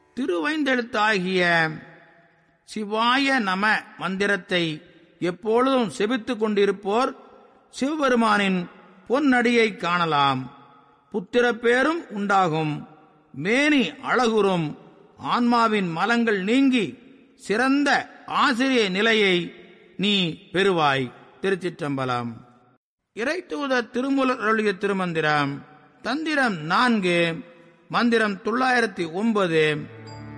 திருவைந்தெழுத்தாகிய சிவாய நம மந்திரத்தை எப்பொழுதும் செபித்துக் கொண்டிருப்போர் சிவபெருமானின் பொன்னடியை காணலாம். புத்திரப்பேரும் உண்டாகும். மேனி அழகுறும். ஆன்மாவின் மலங்கள் நீங்கி சிறந்த ஆசிரிய நிலையை நீ பெறுவாய். திருச்சிற்றம்பலம். இறைத்தூதர் திருமூலர் அருளிய திருமந்திரம். தந்திரம் 4, மந்திரம் 9.